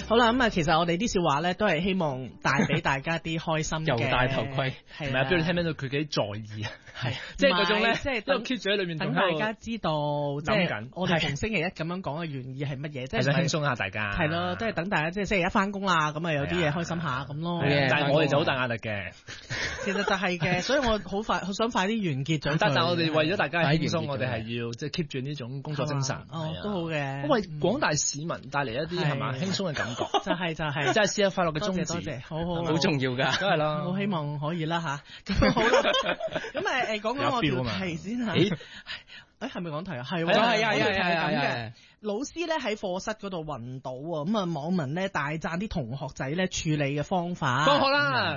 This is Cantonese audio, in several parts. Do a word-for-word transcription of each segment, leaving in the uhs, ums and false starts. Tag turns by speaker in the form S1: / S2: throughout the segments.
S1: 好啦，咁啊，其實我哋啲笑話咧都係希望帶俾大家啲開心嘅。
S2: 又戴頭盔，
S1: 係
S3: 唔係啊？邊度聽唔聽到佢幾在意啊？
S1: 係，
S3: 即係嗰種咧，
S1: 即係
S3: 都 keep 住喺裏面
S1: 等大家知道，即係
S3: 緊
S1: 我哋逢星期一咁樣講嘅原意係乜嘢，即係
S3: 想輕鬆下大家。
S1: 係咯，即係等大家即係星期一翻工啦，咁啊有啲嘢開心下咁咯。
S3: 但係我哋就好大壓力嘅。
S1: 其實就係嘅，所以我好快好想快啲完結咗。
S3: 但係我哋為咗大家輕鬆，我哋係要即係 keep 住呢種工作精神。
S1: 哦，都好嘅。
S3: 為廣大市民帶嚟一啲係嘛輕鬆嘅感覺。
S1: 就係就係，
S3: 即係節日快樂嘅宗旨。
S1: 多謝，好好
S2: 好重要㗎，
S3: 梗係啦。
S1: 我希望可以啦吓。咁好啦，咁誒誒講講我條題先嚇。誒係咪講題啊？係喎，
S2: 係啊係啊
S1: 係
S2: 係啊
S1: 咁嘅。老師咧喺課室嗰度暈倒啊，咁啊網民咧大讚啲同學仔咧處理嘅方法。
S3: 放學啦！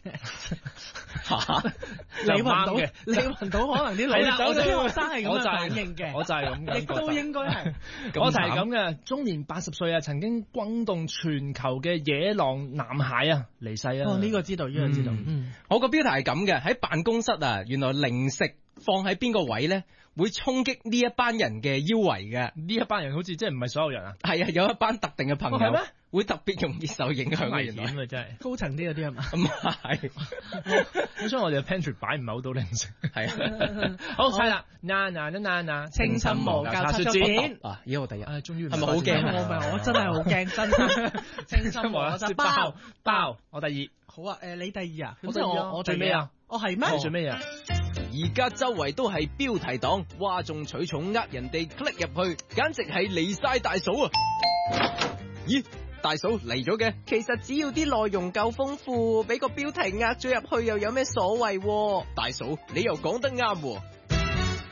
S1: 嚇，你暈倒，你暈倒，可能啲老師、啲學生係咁嘅反應嘅。
S3: 我就係咁嘅，
S1: 亦都應該係。
S3: 我就係咁嘅。終年八十歲啊，曾經轟動全球嘅野狼男孩啊，離世啊！
S1: 哦，呢個知道，呢個知道。嗯，
S2: 我個標題係咁嘅，喺辦公室啊，原來零食放喺邊個位咧，會衝擊呢一班人嘅腰圍嘅。
S3: 呢一班人好似即係唔係所有人啊？
S2: 係啊，有一班特定嘅朋友
S3: 係咩？
S2: 會特別容易受影響嘅。
S3: 危險啊，真係
S1: 高層啲嗰啲係嘛？
S2: 唔係，
S3: 咁所以我哋嘅 pantry 擺唔係好多零食。
S2: 係啊，
S3: 好睇啦，嗱嗱嗱嗱嗱，
S1: 清新無教測書展
S2: 啊！依家我第一，
S3: 啊，終於
S2: 係咪好驚？
S1: 我唔係，我真係好驚，真心清新無教測
S3: 包包，我第二。
S1: 好啊，誒你第二啊？
S3: 咁即係我我最尾啊？
S1: 哦係咩？
S3: 最尾啊？
S2: 而家周圍都係標題黨，嘩眾取寵，呃人哋 click 入去，簡直係離晒大嫂啊！咦，大嫂嚟咗嘅？
S4: 其實只要啲內容夠豐富，俾個標題呃咗入去又有咩所謂？
S2: 大嫂，你又講得啱喎。